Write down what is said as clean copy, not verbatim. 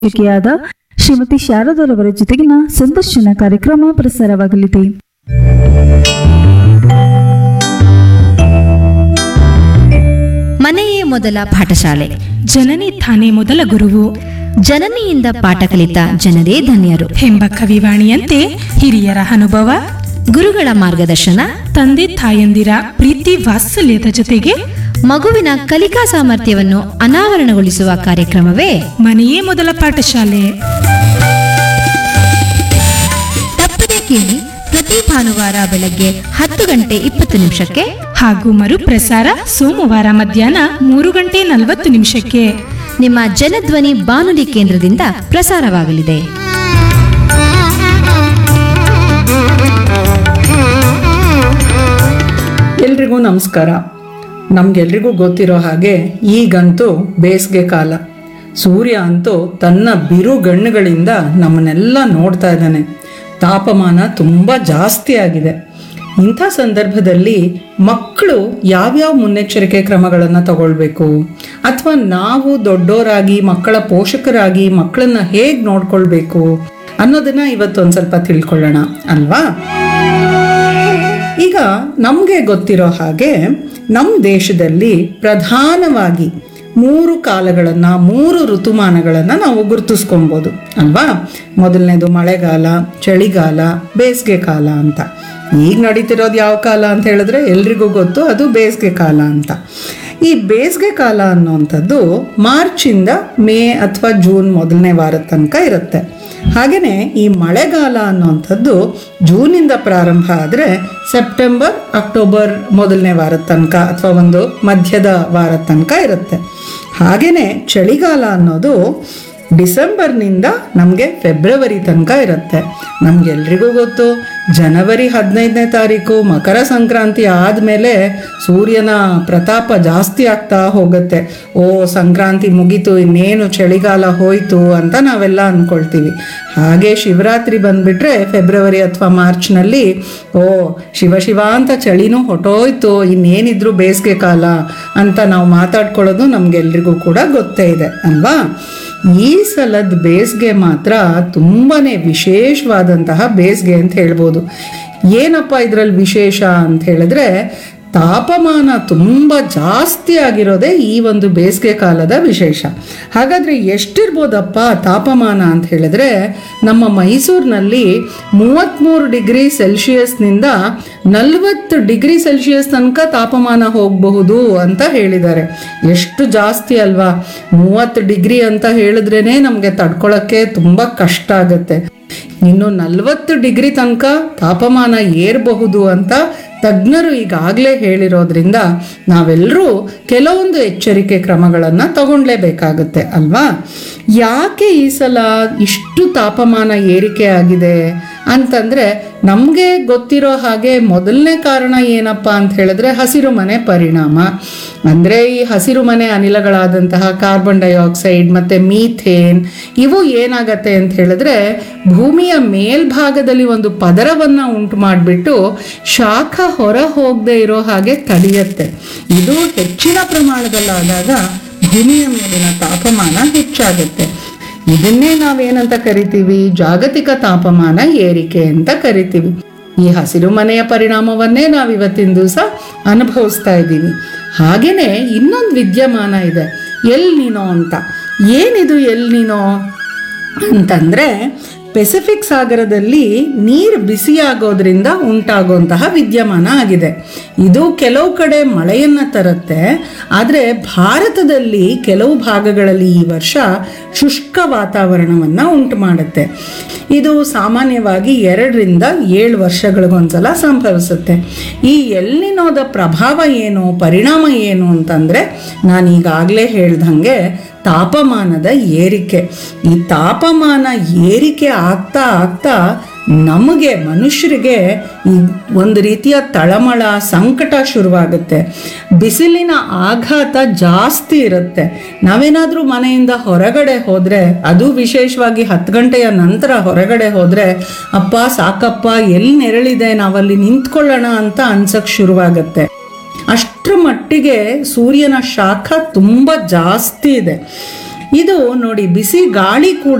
ಶಿಕ್ಷಕಿಯಾದ ಶ್ರೀಮತಿ ಶಾರದರವರ ಜೊತೆಗಿನ ಸಂದರ್ಶನ ಕಾರ್ಯಕ್ರಮ ಪ್ರಸಾರವಾಗಲಿದೆ. ಮನೆಯೇ ಮೊದಲ ಪಾಠಶಾಲೆ, ಜನನಿ ತಾನೇ ಮೊದಲ ಗುರುವು, ಜನನಿಯಿಂದ ಪಾಠ ಕಲಿತ ಜನರೇ ಧನ್ಯರು ಎಂಬ ಕವಿವಾಣಿಯಂತೆ ಹಿರಿಯರ ಅನುಭವ, ಗುರುಗಳ ಮಾರ್ಗದರ್ಶನ, ತಂದೆ ತಾಯಂದಿರ ಪ್ರೀತಿ ವಾತ್ಸಲ್ಯದ ಜೊತೆಗೆ ಮಗುವಿನ ಕಲಿಕಾ ಸಾಮರ್ಥ್ಯವನ್ನು ಅನಾವರಣಗೊಳಿಸುವ ಕಾರ್ಯಕ್ರಮವೇ ಮನೆಯೇ ಮೊದಲ ಪಾಠಶಾಲೆ. ತಪ್ಪದೆ ಕೇಳಿ ಪ್ರತಿ ಭಾನುವಾರ ಬೆಳಗ್ಗೆ 10:20 ಹಾಗೂ ಮರುಪ್ರಸಾರ ಸೋಮವಾರ ಮಧ್ಯಾಹ್ನ 3:40 ನಿಮ್ಮ ಜನಧ್ವನಿ ಬಾನುಲಿ ಕೇಂದ್ರದಿಂದ ಪ್ರಸಾರವಾಗಲಿದೆ. ಎಲ್ರಿಗೂ ನಮಸ್ಕಾರ. ನಮ್ಗೆಲ್ರಿಗೂ ಗೊತ್ತಿರೋ ಹಾಗೆ ಈಗಂತೂ ಬೇಸಿಗೆ ಕಾಲ. ಸೂರ್ಯ ಅಂತೂ ತನ್ನ ಬಿರುಗಣ್ಣುಗಳಿಂದ ನಮ್ಮನ್ನೆಲ್ಲ ನೋಡ್ತಾ ಇದ್ದಾನೆ. ತಾಪಮಾನ ತುಂಬ ಜಾಸ್ತಿ ಆಗಿದೆ. ಇಂಥ ಸಂದರ್ಭದಲ್ಲಿ ಮಕ್ಕಳು ಯಾವ್ಯಾವ ಮುನ್ನೆಚ್ಚರಿಕೆ ಕ್ರಮಗಳನ್ನು ತಗೊಳ್ಬೇಕು, ಅಥವಾ ನಾವು ದೊಡ್ಡೋರಾಗಿ ಮಕ್ಕಳ ಪೋಷಕರಾಗಿ ಮಕ್ಕಳನ್ನ ಹೇಗೆ ನೋಡ್ಕೊಳ್ಬೇಕು ಅನ್ನೋದನ್ನ ಇವತ್ತೊಂದು ಸ್ವಲ್ಪ ತಿಳ್ಕೊಳ್ಳೋಣ ಅಲ್ವಾ. ಈಗ ನಮಗೆ ಗೊತ್ತಿರೋ ಹಾಗೆ ನಮ್ಮ ದೇಶದಲ್ಲಿ ಪ್ರಧಾನವಾಗಿ 3 ಕಾಲಗಳನ್ನು, 3 ಋತುಮಾನಗಳನ್ನು ನಾವು ಗುರುತಿಸ್ಕೊಬೋದು ಅಲ್ವಾ. ಮೊದಲನೇದು ಮಳೆಗಾಲ, ಚಳಿಗಾಲ, ಬೇಸಿಗೆ ಕಾಲ ಅಂತ. ಈಗ ನಡೀತಿರೋದು ಯಾವ ಕಾಲ ಅಂತ ಹೇಳಿದ್ರೆ ಎಲ್ರಿಗೂ ಗೊತ್ತು, ಅದು ಬೇಸಿಗೆ ಕಾಲ ಅಂತ. ಈ ಬೇಸಿಗೆ ಕಾಲ ಅನ್ನುವಂಥದ್ದು ಮಾರ್ಚಿಂದ ಮೇ ಅಥವಾ ಜೂನ್ ಮೊದಲನೇ ವಾರದ ತನಕ ಇರುತ್ತೆ. ಹಾಗೆಯೇ ಈ ಮಳೆಗಾಲ ಅನ್ನುವಂಥದ್ದು ಜೂನಿಂದ ಪ್ರಾರಂಭ ಆದರೆ ಸೆಪ್ಟೆಂಬರ್ ಅಕ್ಟೋಬರ್ ಮೊದಲನೇ ವಾರದ ತನಕ ಅಥವಾ ಒಂದು ಮಧ್ಯದ ವಾರದ ತನಕ ಇರುತ್ತೆ. ಹಾಗೆಯೇ ಚಳಿಗಾಲ ಅನ್ನೋದು ಡಿಸೆಂಬರ್ನಿಂದ ನಮಗೆ ಫೆಬ್ರವರಿ ತನಕ ಇರುತ್ತೆ. ನಮಗೆಲ್ರಿಗೂ ಗೊತ್ತು, ಜನವರಿ 15ನೇ ತಾರೀಕು ಮಕರ ಸಂಕ್ರಾಂತಿ ಆದಮೇಲೆ ಸೂರ್ಯನ ಪ್ರತಾಪ ಜಾಸ್ತಿ ಆಗ್ತಾ ಹೋಗುತ್ತೆ. ಓ, ಸಂಕ್ರಾಂತಿ ಮುಗೀತು, ಇನ್ನೇನು ಚಳಿಗಾಲ ಹೋಯಿತು ಅಂತ ನಾವೆಲ್ಲ ಅಂದ್ಕೊಳ್ತೀವಿ. ಹಾಗೆ ಶಿವರಾತ್ರಿ ಬಂದುಬಿಟ್ರೆ ಫೆಬ್ರವರಿ ಅಥವಾ ಮಾರ್ಚ್ನಲ್ಲಿ ಓ ಶಿವ ಶಿವ ಅಂತ ಚಳಿನೂ ಹೊಟ್ಟೋಯ್ತು, ಇನ್ನೇನಿದ್ರು ಬೇಸಿಗೆ ಕಾಲ ಅಂತ ನಾವು ಮಾತಾಡ್ಕೊಳ್ಳೋದು ನಮಗೆಲ್ರಿಗೂ ಕೂಡ ಗೊತ್ತೇ ಇದೆ ಅಲ್ವಾ. ಈ ಸಲದ ಬೇಸಿಗೆ ಮಾತ್ರ ತುಂಬಾ ವಿಶೇಷವಾದಂತಹ ಬೇಸಿಗೆ ಅಂತ ಹೇಳ್ಬೋದು. ಏನಪ್ಪ ಇದರಲ್ಲಿ ವಿಶೇಷ ಅಂತ ಹೇಳಿದ್ರೆ, ತಾಪಮಾನ ತುಂಬ ಜಾಸ್ತಿ ಆಗಿರೋದೇ ಈ ಒಂದು ಬೇಸಿಗೆ ಕಾಲದ ವಿಶೇಷ. ಹಾಗಾದರೆ ಎಷ್ಟಿರ್ಬೋದಪ್ಪ ತಾಪಮಾನ ಅಂತ ಹೇಳಿದ್ರೆ, ನಮ್ಮ ಮೈಸೂರಿನಲ್ಲಿ 33 ಡಿಗ್ರಿ ಸೆಲ್ಸಿಯಸ್ನಿಂದ 40 ಡಿಗ್ರಿ ಸೆಲ್ಸಿಯಸ್ ತನಕ ತಾಪಮಾನ ಹೋಗಬಹುದು ಅಂತ ಹೇಳಿದ್ದಾರೆ. ಎಷ್ಟು ಜಾಸ್ತಿ ಅಲ್ವಾ. 30 ಡಿಗ್ರಿ ಅಂತ ಹೇಳಿದ್ರೇ ನಮಗೆ ತಡ್ಕೊಳ್ಳೋಕ್ಕೆ ತುಂಬ ಕಷ್ಟ ಆಗುತ್ತೆ. ಇನ್ನು 40 ಡಿಗ್ರಿ ತನಕ ತಾಪಮಾನ ಏರಬಹುದು ಅಂತ ತಜ್ಞರು ಈಗಾಗಲೇ ಹೇಳಿರೋದ್ರಿಂದ ನಾವೆಲ್ಲರೂ ಕೆಲವೊಂದು ಎಚ್ಚರಿಕೆ ಕ್ರಮಗಳನ್ನು ತಗೊಳ್ಳೇಬೇಕಾಗುತ್ತೆ ಅಲ್ವಾ. ಯಾಕೆ ಈ ಸಲ ಇಷ್ಟು ತಾಪಮಾನ ಏರಿಕೆ ಆಗಿದೆ ಅಂತಂದರೆ, ನಮಗೆ ಗೊತ್ತಿರೋ ಹಾಗೆ ಮೊದಲನೇ ಕಾರಣ ಏನಪ್ಪ ಅಂತ ಹೇಳಿದ್ರೆ ಹಸಿರು ಮನೆ ಪರಿಣಾಮ. ಅಂದರೆ ಈ ಹಸಿರು ಮನೆ ಅನಿಲಗಳಾದಂತಹ ಕಾರ್ಬನ್ ಡೈಆಕ್ಸೈಡ್ ಮತ್ತು ಮೀಥೇನ್ ಇವು ಏನಾಗತ್ತೆ ಅಂತ ಹೇಳಿದ್ರೆ ಭೂಮಿಯ ಮೇಲ್ಭಾಗದಲ್ಲಿ ಒಂದು ಪದರವನ್ನು ಉಂಟು ಮಾಡಿಬಿಟ್ಟು ಶಾಖ ಹೊರ ಹೋಗದೆ ಇರೋ ಹಾಗೆ ತಡೆಯುತ್ತೆ. ಇದು ಹೆಚ್ಚಿನ ಪ್ರಮಾಣದಲ್ಲಾದಾಗ ಭೂಮಿಯ ಮೇಲಿನ ತಾಪಮಾನ ಹೆಚ್ಚಾಗುತ್ತೆ. ಇದನ್ನೇ ನಾವೇನಂತ ಕರಿತೀವಿ, ಜಾಗತಿಕ ತಾಪಮಾನ ಏರಿಕೆ ಅಂತ ಕರಿತೀವಿ. ಈ ಹಸಿರು ಮನೆಯ ಪರಿಣಾಮವನ್ನೇ ನಾವು ಇವತ್ತಿನ ದಿವಸ ಅನುಭವಿಸ್ತಾ ಇದ್ದೀವಿ. ಹಾಗೇನೆ ಇನ್ನೊಂದು ವಿದ್ಯಮಾನ ಇದೆ, ಎಲ್ ನಿನೋ ಅಂತ. ಏನಿದು ಎಲ್ ನಿನೋ ಅಂತಂದರೆ, ಪೆಸಿಫಿಕ್ ಸಾಗರದಲ್ಲಿ ನೀರು ಬಿಸಿಯಾಗೋದ್ರಿಂದ ಉಂಟಾಗುವಂತಹ ವಿದ್ಯಮಾನ ಆಗಿದೆ. ಇದು ಕೆಲವು ಕಡೆ ಮಳೆಯನ್ನು ತರುತ್ತೆ, ಆದರೆ ಭಾರತದಲ್ಲಿ ಕೆಲವು ಭಾಗಗಳಲ್ಲಿ ಈ ವರ್ಷ ಶುಷ್ಕ ವಾತಾವರಣವನ್ನು ಉಂಟು ಮಾಡುತ್ತೆ. ಇದು ಸಾಮಾನ್ಯವಾಗಿ 2ರಿಂದ 7 ವರ್ಷಗಳಿಗೊಂದ್ಸಲ ಸಂಭವಿಸುತ್ತೆ. ಈ ಎಲ್ ನಿನೋದ ಪ್ರಭಾವ ಏನು, ಪರಿಣಾಮ ಏನು ಅಂತಂದರೆ, ನಾನು ಈಗಾಗಲೇ ಹೇಳ್ದಂಗೆ ತಾಪಮಾನದ ಏರಿಕೆ. ಈ ತಾಪಮಾನ ಏರಿಕೆ ಆಗ್ತಾ ಆಗ್ತಾ ನಮಗೆ ಮನುಷ್ಯರಿಗೆ ಈ ಒಂದು ರೀತಿಯ ತಳಮಳ ಸಂಕಟ ಶುರುವಾಗುತ್ತೆ. ಬಿಸಿಲಿನ ಆಘಾತ ಜಾಸ್ತಿ ಇರುತ್ತೆ. ನಾವೇನಾದರೂ ಮನೆಯಿಂದ ಹೊರಗಡೆ ಹೋದರೆ, ಅದು ವಿಶೇಷವಾಗಿ 10 ಗಂಟೆಯ ನಂತರ ಹೊರಗಡೆ ಹೋದರೆ, ಅಪ್ಪ ಸಾಕಪ್ಪ ಎಲ್ಲಿ ನೆರಳಿದೆ, ನಾವಲ್ಲಿ ನಿಂತ್ಕೊಳ್ಳೋಣ ಅಂತ ಅನ್ಸಕ್ಕೆ ಶುರುವಾಗುತ್ತೆ. ಅಷ್ಟರ ಮಟ್ಟಿಗೆ ಸೂರ್ಯನ ಶಾಖ ತುಂಬ ಜಾಸ್ತಿ ಇದೆ. ಇದು ನೋಡಿ, ಬಿಸಿ ಗಾಳಿ ಕೂಡ